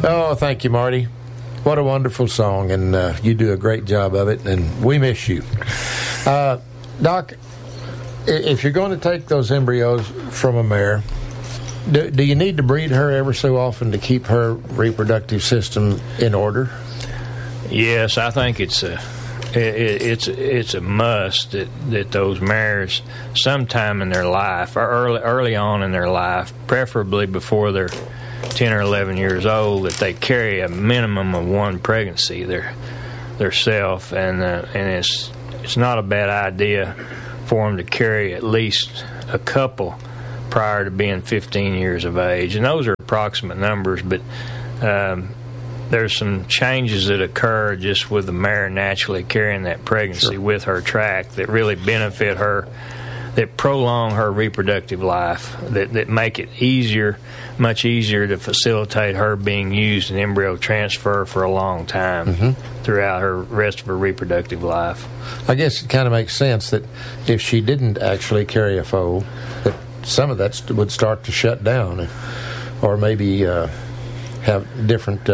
Oh, thank you, Marty. What a wonderful song, and you do a great job of it, and we miss you. Doc, if you're going to take those embryos from a mare, do you need to breed her ever so often to keep her reproductive system in order? Yes, I think it's a must that those mares, sometime in their life, or early on in their life, preferably before they're 10 or 11 years old, that they carry a minimum of one pregnancy theirself, and it's not a bad idea for them to carry at least a couple prior to being 15 years of age. And those are approximate numbers, but there's some changes that occur just with the mare naturally carrying that pregnancy with her track that really benefit her, that prolong her reproductive life, that make it much easier to facilitate her being used in embryo transfer for a long time throughout her rest of her reproductive life. I guess it kind of makes sense that if she didn't actually carry a foal, that some of that would start to shut down, or maybe have different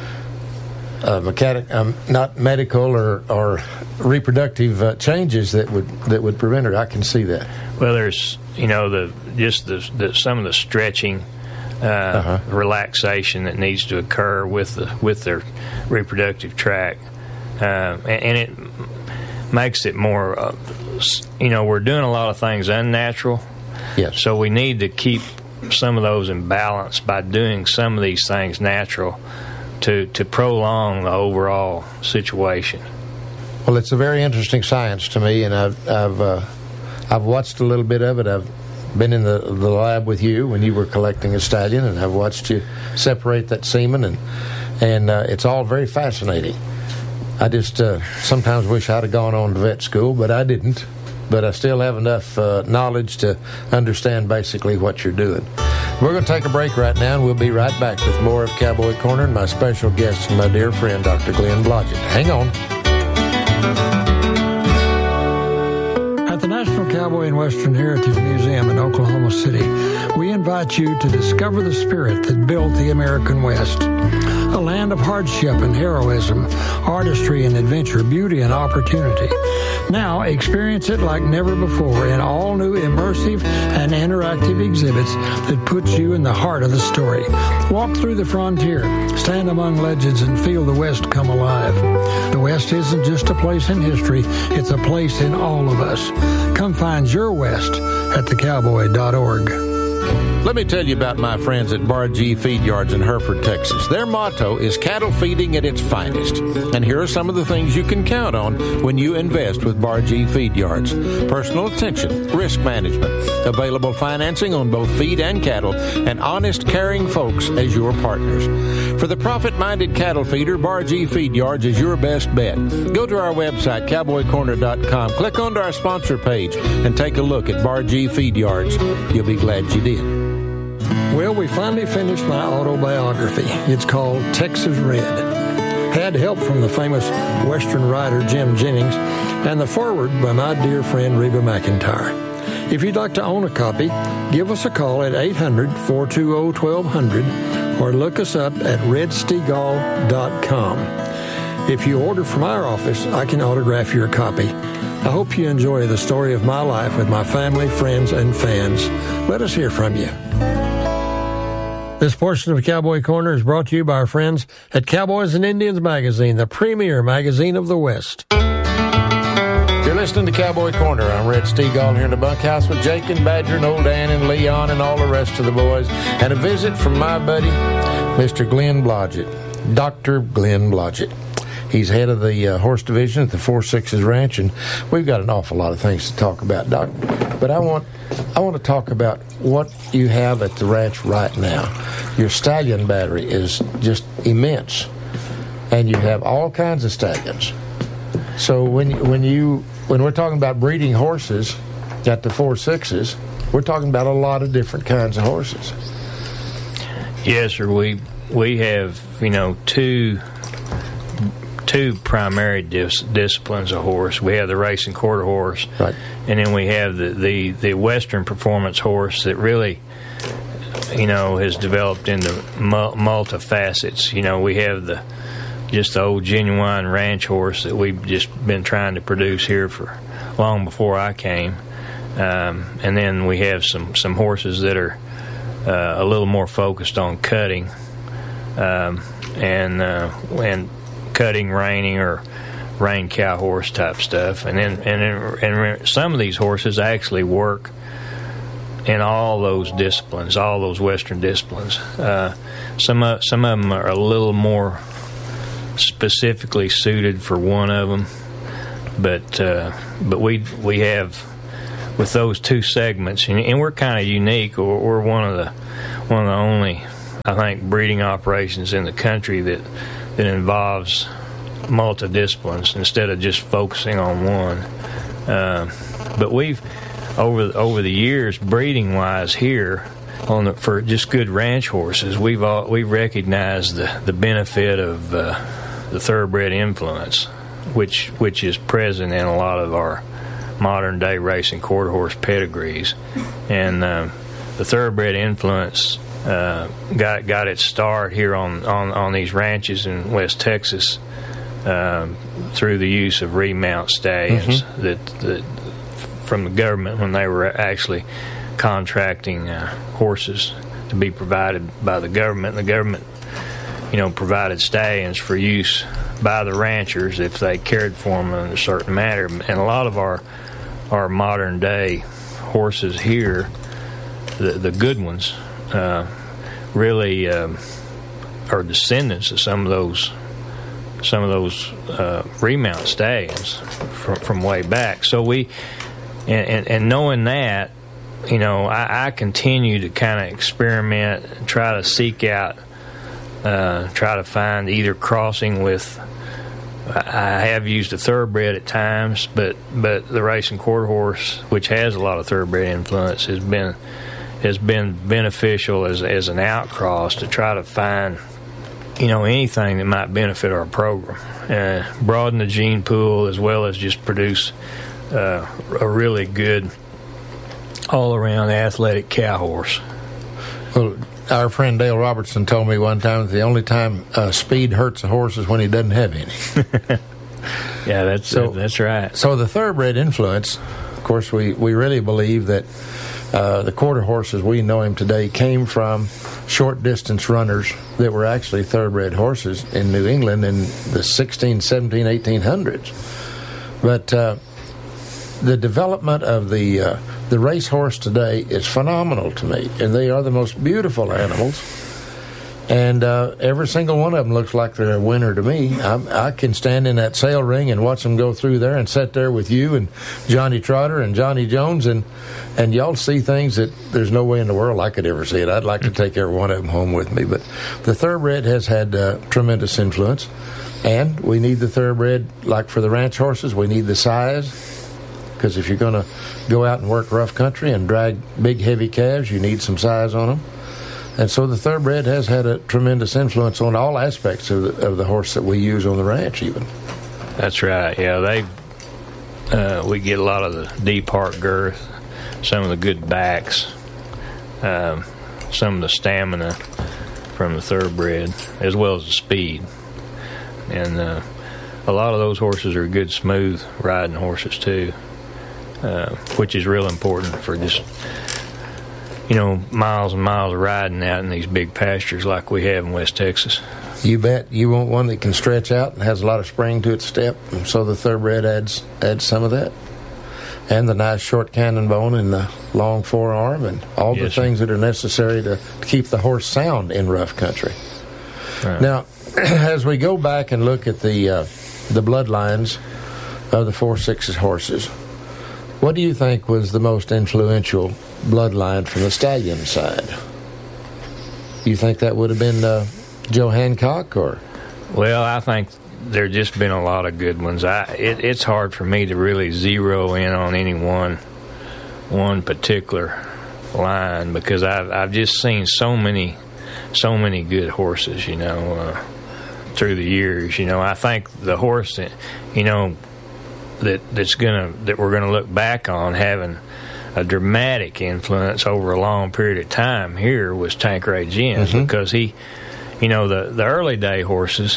not medical or reproductive changes that would prevent her. I can see that. Well, there's some of the stretching, relaxation that needs to occur with their reproductive tract, and it makes it more. We're doing a lot of things unnatural. Yes. So we need to keep some of those in balance by doing some of these things natural to prolong the overall situation. Well, it's a very interesting science to me, and I've watched a little bit of it. I've been in the lab with you when you were collecting a stallion, and I've watched you separate that semen, and it's all very fascinating. I just sometimes wish I'd have gone on to vet school, but I didn't. But I still have enough knowledge to understand basically what you're doing. We're going to take a break right now, and we'll be right back with more of Cowboy Corner and my special guest and my dear friend, Dr. Glenn Blodgett. Hang on. At the National Cowboy and Western Heritage Museum in Oklahoma City, we invite you to discover the spirit that built the American West. A land of hardship and heroism, artistry and adventure, beauty and opportunity. Now experience it like never before in all new immersive and interactive exhibits that put you in the heart of the story. Walk through the frontier, stand among legends, and feel the West come alive. The West isn't just a place in history, it's a place in all of us. Come find your West at thecowboy.org. Let me tell you about my friends at Bar G Feed Yards in Hereford, Texas. Their motto is cattle feeding at its finest. And here are some of the things you can count on when you invest with Bar G Feed Yards. Personal attention, risk management, available financing on both feed and cattle, and honest, caring folks as your partners. For the profit-minded cattle feeder, Bar G Feed Yards is your best bet. Go to our website, cowboycorner.com, click onto our sponsor page, and take a look at Bar G Feed Yards. You'll be glad you did. Well, we finally finished my autobiography. It's called Texas Red. Had help from the famous Western writer Jim Jennings and the foreword by my dear friend Reba McEntire. If you'd like to own a copy, give us a call at 800-420-1200 or look us up at redstegall.com. If you order from our office, I can autograph your copy. I hope you enjoy the story of my life with my family, friends, and fans. Let us hear from you. This portion of Cowboy Corner is brought to you by our friends at Cowboys and Indians Magazine, the premier magazine of the West. You're listening to Cowboy Corner. I'm Red Stegall here in the bunkhouse with Jake and Badger and Old Dan and Leon and all the rest of the boys. And a visit from my buddy, Mr. Glenn Blodgett, Dr. Glenn Blodgett. He's head of the horse division at the 4-6s Ranch, and we've got an awful lot of things to talk about, Doc. But I want to talk about what you have at the ranch right now. Your stallion battery is just immense, and you have all kinds of stallions. So when we're talking about breeding horses at the 4-6s, we're talking about a lot of different kinds of horses. Yes, sir. We have two primary disciplines of horse. We have the racing quarter horse, right, and then we have the Western performance horse that really has developed into multifacets. We have just the old genuine ranch horse that we've just been trying to produce here for long before I came, and then we have some horses that are a little more focused on cutting, and cutting, reining, or rein cow horse type stuff, and some of these horses actually work in all those disciplines, all those Western disciplines. Some of them are a little more specifically suited for one of them, but we have with those two segments, and we're kind of unique. We're one of the only, I think, breeding operations in the country that involves multidisciplines instead of just focusing on one. But we've over the years, breeding wise here, for just good ranch horses, we've recognized the benefit of the thoroughbred influence, which is present in a lot of our modern day racing quarter horse pedigrees, and the thoroughbred influence got its start here on these ranches in West Texas through the use of remount stallions that from the government when they were actually contracting horses to be provided by the government. And the government, provided stallions for use by the ranchers if they cared for them in a certain manner. And a lot of our modern day horses here, the good ones, really are descendants of some of those remount stallions from way back. So we, and knowing that, I continue to kind of experiment and try to seek out, try to find either crossing with. I have used a thoroughbred at times, but the racing quarter horse, which has a lot of thoroughbred influence, has been beneficial as an outcross to try to find anything that might benefit our program, broaden the gene pool, as well as just produce a really good all-around athletic cow horse. Well, our friend Dale Robertson told me one time that the only time speed hurts a horse is when he doesn't have any. Yeah, that's right. So the thoroughbred influence, of course, we really believe that the quarter horses we know him today came from short distance runners that were actually thoroughbred horses in New England in the 16, 17, 1800s. But the development of the racehorse today is phenomenal to me, and they are the most beautiful animals. And every single one of them looks like they're a winner to me. I can stand in that sale ring and watch them go through there and sit there with you and Johnny Trotter and Johnny Jones, and y'all see things that there's no way in the world I could ever see it. I'd like to take every one of them home with me. But the thoroughbred has had tremendous influence, and we need the thoroughbred, like for the ranch horses, we need the size, because if you're going to go out and work rough country and drag big, heavy calves, you need some size on them. And so the thoroughbred has had a tremendous influence on all aspects of the horse that we use on the ranch, even. That's right. Yeah, we get a lot of the deep heart girth, some of the good backs, some of the stamina from the thoroughbred, as well as the speed. And a lot of those horses are good, smooth riding horses too, which is real important for just miles and miles of riding out in these big pastures like we have in West Texas. You bet. You want one that can stretch out and has a lot of spring to its step, and so the thoroughbred adds some of that. And the nice short cannon bone and the long forearm and all the things that are necessary to keep the horse sound in rough country. Right. Now, as we go back and look at the bloodlines of the 4/6 horses, what do you think was the most influential bloodline from the stallion side? You think that would have been Joe Hancock, or? Well, I think there just been a lot of good ones. It's hard for me to really zero in on any one particular line, because I've just seen so many good horses, through the years. I think the horse that we're gonna look back on having dramatic influence over a long period of time here was Tanqueray Jens, because he, the early day horses,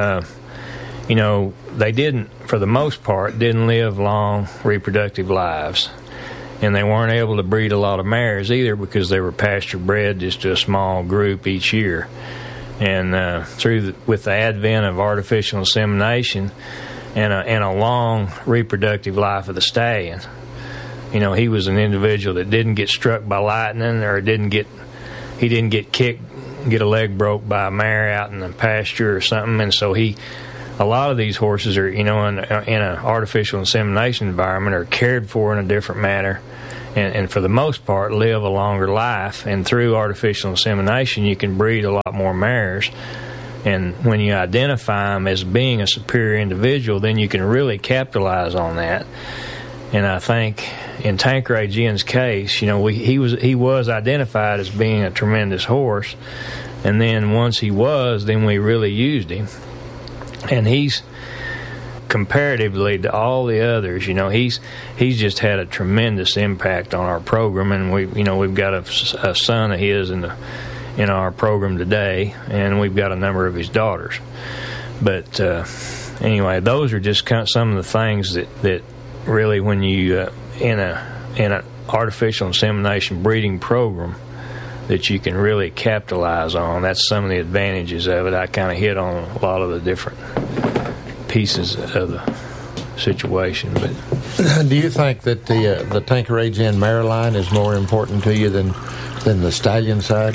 they didn't, for the most part, didn't live long reproductive lives. And they weren't able to breed a lot of mares either, because they were pasture bred just to a small group each year. And with the advent of artificial insemination and a long reproductive life of the stallion, he was an individual that didn't get struck by lightning, or didn't get kicked, get a leg broke by a mare out in the pasture or something. And so a lot of these horses are, in an artificial insemination environment, are cared for in a different manner, and for the most part live a longer life. And through artificial insemination, you can breed a lot more mares. And when you identify them as being a superior individual, then you can really capitalize on that. And I think in Tanqueray Jens' case, he was identified as being a tremendous horse, and then once he was, then we really used him. And he's, comparatively to all the others, he's just had a tremendous impact on our program. And we've got a son of his in our program today, and we've got a number of his daughters. But anyway, those are just kind of some of the things that really, when you in an artificial insemination breeding program, that you can really capitalize on. That's some of the advantages of it. I kind of hit on a lot of the different pieces of the situation. But do you think that the Tanqueray Jens mare line is more important to you than the stallion side?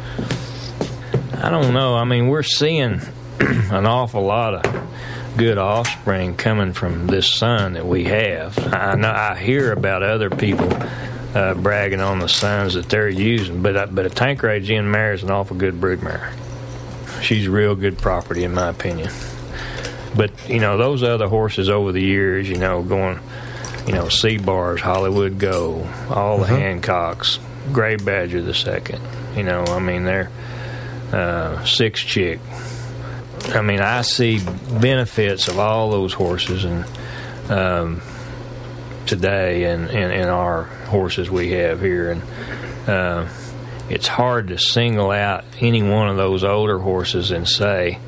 I don't know. I mean, we're seeing an awful lot of good offspring coming from this son that we have. I hear about other people bragging on the sons that they're using, but a Tanqueray Jens mare is an awful good brood mare. She's real good property, in my opinion. But those other horses over the years, going, C-Bars, Hollywood Gold, all the Hancocks, Gray Badger the second. They're Six Chick. I see benefits of all those horses and today and our horses we have here, and it's hard to single out any one of those older horses and say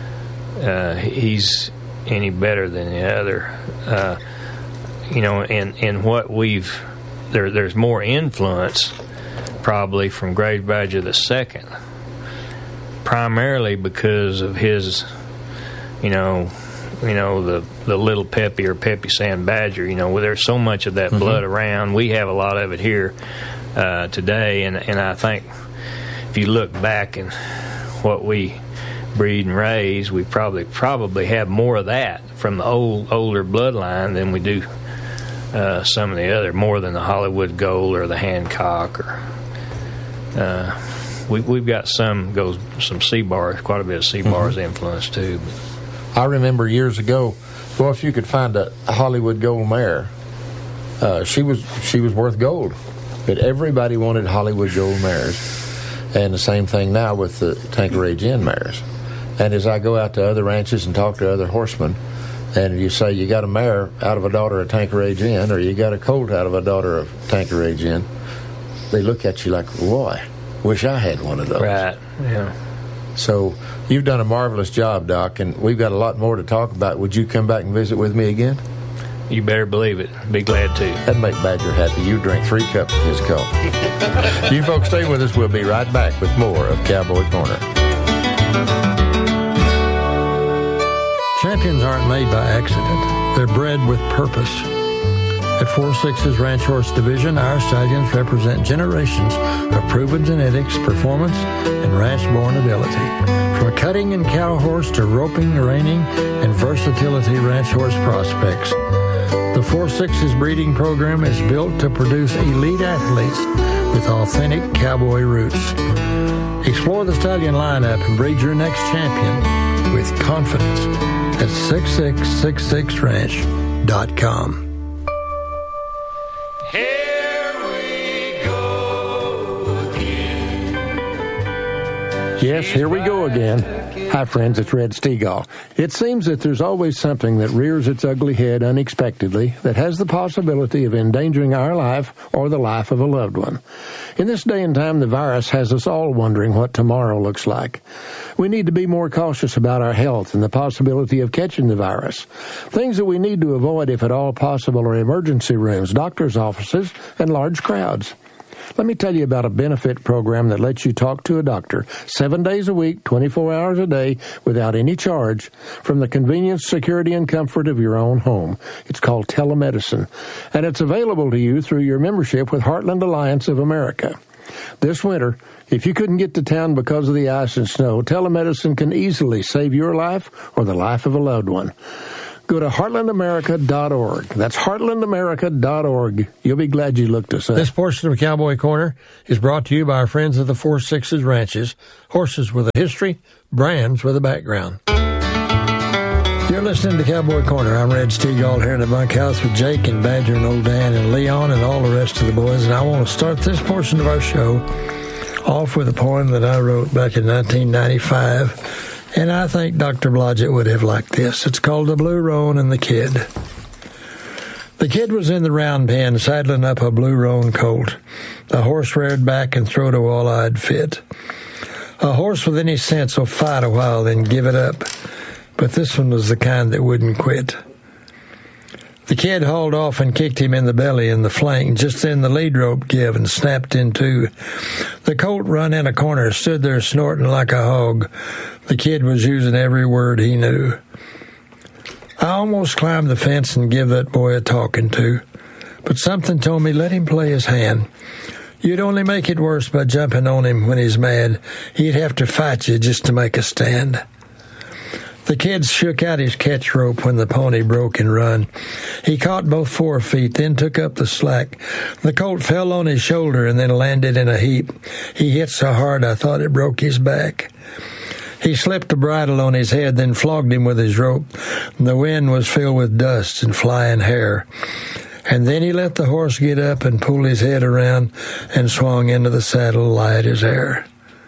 he's any better than the other. And what there's more influence probably from Gray Badger the second, primarily because of his, the little Peppy or Peppy Sand Badger. Where there's so much of that blood around. We have a lot of it here today, and I think if you look back and what we breed and raise, we probably have more of that from the older bloodline than we do some of the other, more than the Hollywood Gold or the Hancock, or we've got some C-Bars, quite a bit of C-Bars influence too. I remember years ago, if you could find a Hollywood Gold mare, she was worth gold. But everybody wanted Hollywood Gold mares, and the same thing now with the Tanqueray Jens mares. And as I go out to other ranches and talk to other horsemen, and you say you got a mare out of a daughter of Tanqueray Jens, or you got a colt out of a daughter of Tanqueray Jens, they look at you like, boy, wish I had one of those. Right, yeah. So you've done a marvelous job, Doc, and we've got a lot more to talk about. Would you come back and visit with me again? You better believe it. Be glad to. That'd make Badger happy. You drink 3 cups of his coffee. You folks stay with us. We'll be right back with more of Cowboy Corner. Champions aren't made by accident. They're bred with purpose. At 4-6's Ranch Horse Division, our stallions represent generations of proven genetics, performance, and ranch-born ability. From cutting and cow horse to roping, reining, and versatility ranch horse prospects, the 4-6's breeding program is built to produce elite athletes with authentic cowboy roots. Explore the stallion lineup and breed your next champion with confidence at 6666ranch.com. Here we go again. Yes, here we go again. Hi, friends, it's Red Stegall. It seems that there's always something that rears its ugly head unexpectedly that has the possibility of endangering our life or the life of a loved one. In this day and time, the virus has us all wondering what tomorrow looks like. We need to be more cautious about our health and the possibility of catching the virus. Things that we need to avoid, if at all possible, are emergency rooms, doctors' offices, and large crowds. Let me tell you about a benefit program that lets you talk to a doctor 7 days a week, 24 hours a day, without any charge, from the convenience, security, and comfort of your own home. It's called telemedicine, and it's available to you through your membership with Heartland Alliance of America. This winter, if you couldn't get to town because of the ice and snow, telemedicine can easily save your life or the life of a loved one. Go to heartlandamerica.org. That's heartlandamerica.org. You'll be glad you looked us up. This portion of Cowboy Corner is brought to you by our friends at the 4 Sixes Ranches. Horses with a history, brands with a background. You're listening to Cowboy Corner. I'm Red Stegall here in the bunkhouse with Jake and Badger and Old Dan and Leon and all the rest of the boys. And I want to start this portion of our show off with a poem that I wrote back in 1995. And I think Dr. Blodgett would have liked this. It's called The Blue Roan and the Kid. The kid was in the round pen, saddling up a blue roan colt. The horse reared back and throwed a wall-eyed fit. A horse with any sense will fight a while, then give it up. But this one was the kind that wouldn't quit. The kid hauled off and kicked him in the belly and the flank. Just then the lead rope gave and snapped in two. The colt run in a corner, stood there snorting like a hog. The kid was using every word he knew. I almost climbed the fence and give that boy a talking to, but something told me let him play his hand. You'd only make it worse by jumping on him when he's mad. He'd have to fight you just to make a stand. The kid shook out his catch rope when the pony broke and run. He caught both forefeet, then took up the slack. The colt fell on his shoulder and then landed in a heap. He hit so hard I thought it broke his back. He slipped the bridle on his head, then flogged him with his rope. The wind was filled with dust and flying hair. And then he let the horse get up and pull his head around and swung into the saddle light as air.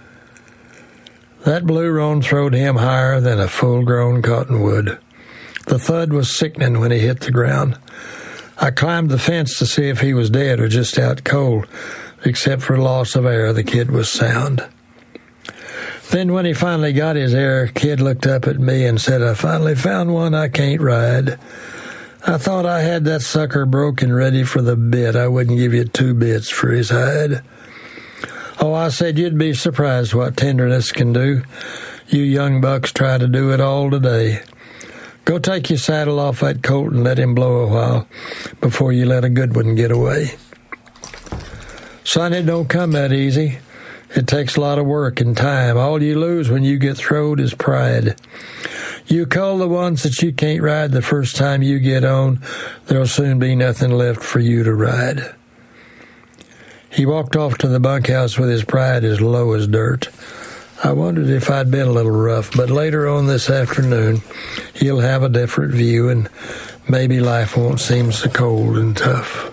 That blue roan throwed him higher than a full-grown cottonwood. The thud was sickening when he hit the ground. I climbed the fence to see if he was dead or just out cold. Except for loss of air, the kid was sound. Then when he finally got his air, kid looked up at me and said, I finally found one I can't ride. I thought I had that sucker broken ready for the bit. I wouldn't give you 2 bits for his hide. Oh, I said, you'd be surprised what tenderness can do. You young bucks try to do it all today. Go take your saddle off that colt and let him blow a while before you let a good one get away. Son, it don't come that easy. It takes a lot of work and time. All you lose when you get throwed is pride. You cull the ones that you can't ride the first time you get on, there'll soon be nothing left for you to ride. He walked off to the bunkhouse with his pride as low as dirt. I wondered if I'd been a little rough, but later on this afternoon, he'll have a different view, and maybe life won't seem so cold and tough.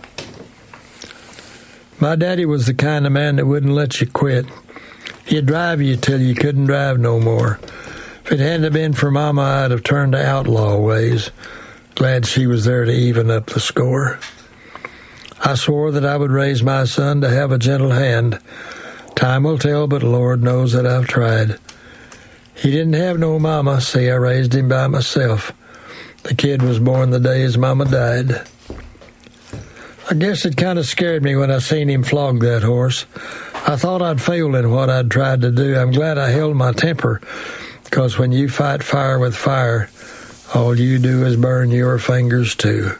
My daddy was the kind of man that wouldn't let you quit. He'd drive you till you couldn't drive no more. If it hadn't been for Mama, I'd have turned to outlaw ways. Glad she was there to even up the score. I swore that I would raise my son to have a gentle hand. Time will tell, but Lord knows that I've tried. He didn't have no mama, see, I raised him by myself. The kid was born the day his mama died. I guess it kind of scared me when I seen him flog that horse. I thought I'd failed in what I'd tried to do. I'm glad I held my temper, because when you fight fire with fire, all you do is burn your fingers too.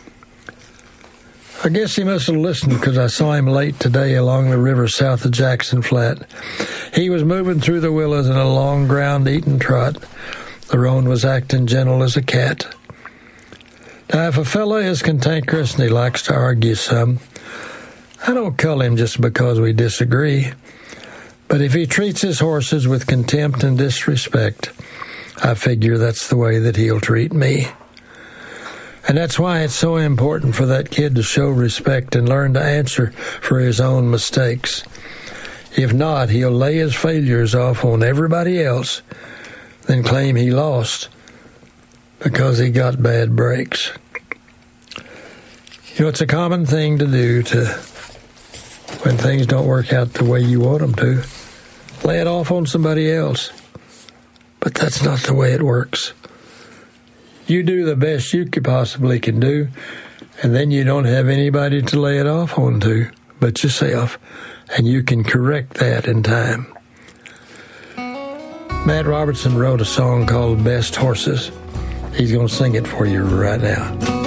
I guess he must have listened because I saw him late today along the river south of Jackson Flat. He was moving through the willows in a long ground-eating trot. The roan was acting gentle as a cat. Now, if a fella is cantankerous and he likes to argue some, I don't cull him just because we disagree. But if he treats his horses with contempt and disrespect, I figure that's the way that he'll treat me. And that's why it's so important for that kid to show respect and learn to answer for his own mistakes. If not, he'll lay his failures off on everybody else, then claim he lost because he got bad breaks. You know, it's a common thing to do when things don't work out the way you want them to, lay it off on somebody else. But that's not the way it works. You do the best you possibly can do, and then you don't have anybody to lay it off on to but yourself, and you can correct that in time. Matt Robertson wrote a song called Best Horses. He's going to sing it for you right now.